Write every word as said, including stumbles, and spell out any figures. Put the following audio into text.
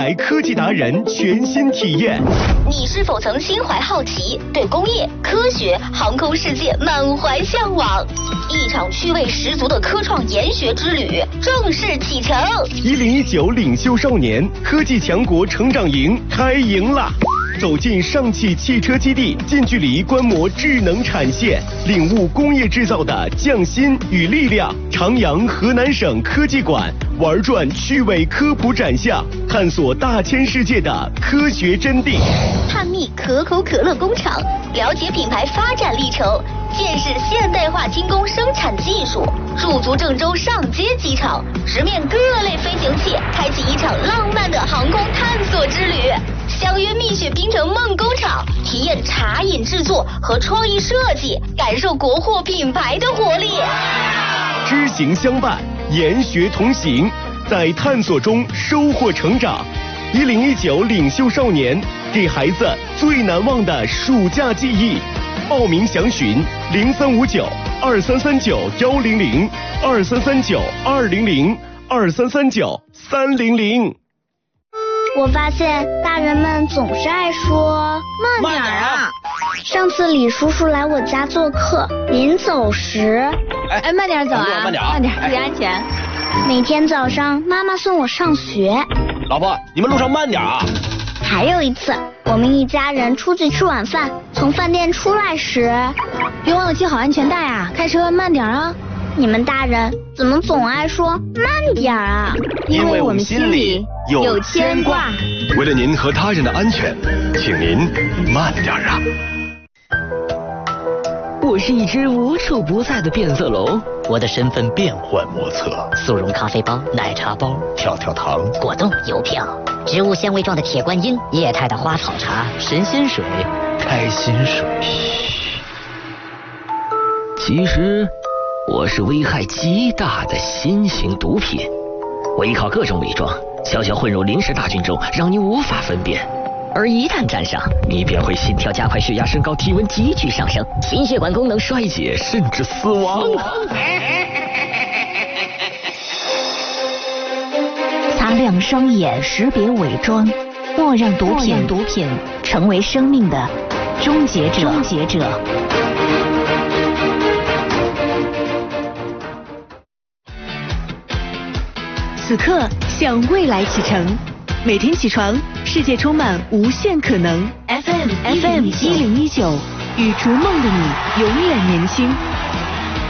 来科技达人全新体验。 你是否曾心怀好奇，对工业、科学、航空世界满怀向往？一场趣味十足的科创研学之旅正式启程。 一零一九领袖少年科技强国成长营开营啦！走进上汽汽车基地，近距离观摩智能产线，领悟工业制造的匠心与力量。长阳河南省科技馆玩转趣味科普展项，探索大千世界的科学真谛。 探秘可口可乐工厂，了解品牌发展历程，见识现代化精工生产技术。驻足郑州上街机场，直面各类飞行器，开启一场浪漫的航空探索之旅。相约蜜雪冰城梦工厂，体验茶饮制作和创意设计，感受国货品牌的活力。 知行相伴，研学同行，在探索中收获成长。一零一九领袖少年，给孩子最难忘的暑假记忆。报名详询零三五九二三三九幺零零二三三九二零零二三三九三零零。 我发现大人们总是爱说慢点啊。 上次李叔叔来我家做客，临走时， 哎慢点走啊，慢点啊，慢点，注意安全。 每天早上妈妈送我上学。 老婆，你们路上慢点啊。 还有一次，我们一家人出去吃晚饭，从饭店出来时， 别忘了系好安全带啊，开车慢点啊。 你们大人怎么总爱说慢点啊？ 因为我们心里有牵挂。 为了您和他人的安全，请您慢点啊。 我是一只无处不在的变色龙， 我的身份变幻莫测，速溶咖啡包、奶茶包、 跳跳糖、 果冻、邮票、植物纤维状的铁观音、液态的花草茶、神仙水、 开心水。 其实我是危害极大的新型毒品，我依靠各种伪装，悄悄混入临时大军中，让你无法分辨。而一旦沾上，你便会心跳加快、血压升高、体温急剧上升、心血管功能衰竭，甚至死亡。 擦亮双眼，识别伪装，莫让毒品毒品成为生命的终结者。终结者。 此刻向未来启程，每天起床，世界充满无限可能。F M F M 一零一九，与逐梦的你永远年轻。